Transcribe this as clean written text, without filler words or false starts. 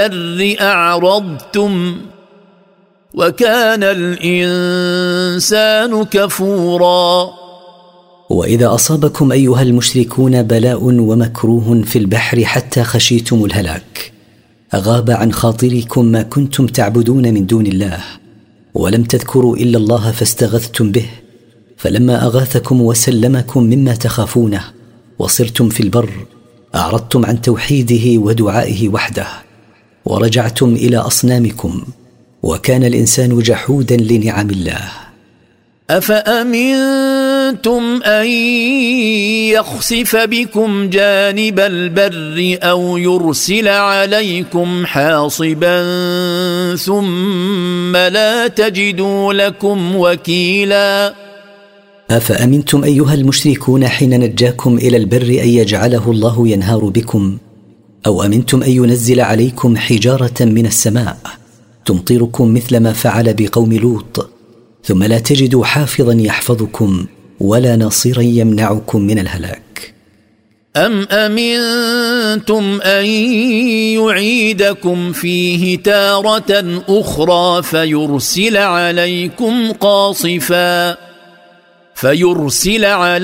البر أعرضتم وكان الإنسان كفورا. وإذا أصابكم أيها المشركون بلاء ومكروه في البحر حتى خشيتم الهلاك، أغاب عن خاطركم ما كنتم تعبدون من دون الله، ولم تذكروا إلا الله فاستغثتم به، فلما أغاثكم وسلمكم مما تخافونه وصرتم في البر أعرضتم عن توحيده ودعائه وحده، ورجعتم إلى أصنامكم، وكان الإنسان جحودا لنعم الله. أفأمنتم أن يخسف بكم جانب البر أو يرسل عليكم حاصبا ثم لا تجدوا لكم وكيلا. أفأمنتم أيها المشركون حين نجاكم إلى البر أن يجعله الله ينهار بكم، أو أمنتم أن ينزل عليكم حجارة من السماء تمطركم مثل ما فعل بقوم لوط، ثم لا تجدوا حافظا يحفظكم ولا ناصرا يمنعكم من الهلاك. أم أمنتم أن يعيدكم فيه تارة أخرى فيرسل عليكم